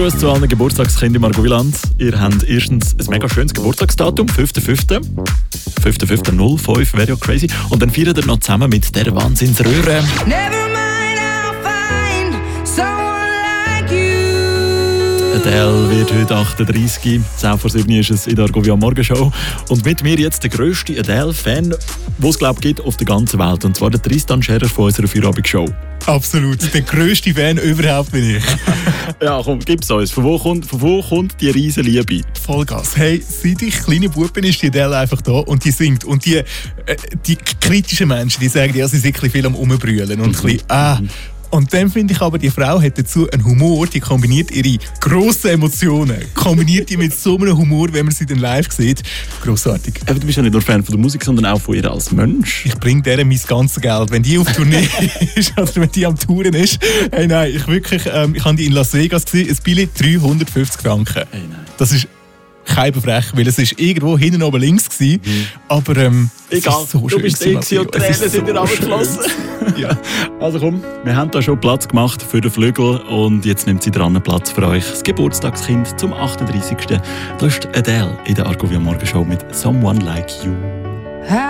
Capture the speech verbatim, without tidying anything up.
Gruß zu allen Geburtstagskindern im Margouiland. Ihr habt erstens ein mega schönes Geburtstagsdatum, fünfter fünfter fünfter fünfter null fünf, wäre ja crazy. Und dann feiert ihr noch zusammen mit der Wahnsinnsröhre. Adele wird heute achtunddreißig. zehn vor sieben ist es in der Argovia Morgenshow. Und mit mir jetzt der grösste Adele-Fan, den es glaube gibt auf der ganzen Welt. Und zwar der Tristan Scherer von unserer Feierabend-Show. Absolut, der grösste Fan überhaupt bin ich. Ja, komm, gib's uns. Von wo kommt, von wo kommt die riesen Liebe? Vollgas. Hey, seit ich kleine Bub bin, ist die Adele einfach da und die singt. Und die, äh, die kritischen Menschen, die sagen, ja, sie sind ein bisschen viel am Rumbrüllen und ein bisschen, ah. Und dann finde ich aber, die Frau hat dazu einen Humor, die kombiniert ihre grossen Emotionen, kombiniert die mit so einem Humor, wenn man sie dann live sieht. Grossartig. Aber du bist ja nicht nur Fan von der Musik, sondern auch von ihr als Mensch. Ich bringe der mein ganzes Geld. Wenn die auf Tournee ist oder wenn die am Touren ist, hey nein, ich wirklich, ähm, ich habe die in Las Vegas gesehen, ein Billett dreihundertfünfzig Franken. Hey nein. Das ist kein Frech, weil es ist irgendwo hinten oben links gewesen, mhm. aber ähm, egal, so du bist eh und die Tränen sind dir runtergeflossen. Ja. Also komm, wir haben da schon Platz gemacht für den Flügel und jetzt nimmt sie dran Platz für euch. Das Geburtstagskind zum achtunddreißigsten Das ist Adele in der Argovia Morgenshow mit «Someone Like You».